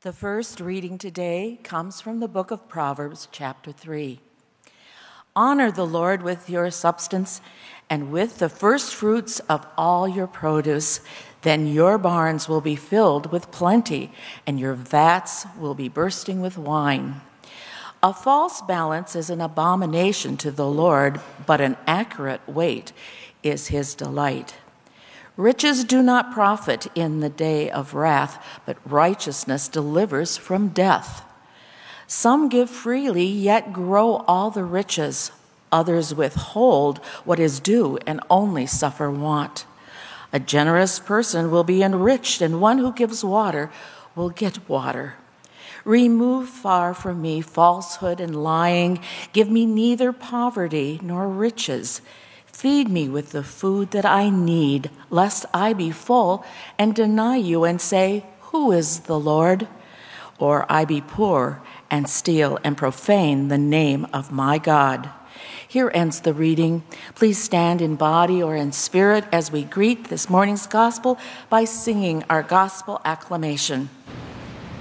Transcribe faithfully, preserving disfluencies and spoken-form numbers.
The first reading today comes from the book of Proverbs, chapter three. Honor the Lord with your substance and with the first fruits of all your produce. Then your barns will be filled with plenty, and your vats will be bursting with wine. A false balance is an abomination to the Lord, but an accurate weight is his delight. Riches do not profit in the day of wrath, but righteousness delivers from death. Some give freely, yet grow all the riches. Others withhold what is due and only suffer want. A generous person will be enriched, and one who gives water will get water. Remove far from me falsehood and lying. Give me neither poverty nor riches. Feed me with the food that I need, lest I be full and deny you and say, "Who is the Lord?" Or I be poor and steal and profane the name of my God. Here ends the reading. Please stand in body or in spirit as we greet this morning's gospel by singing our gospel acclamation.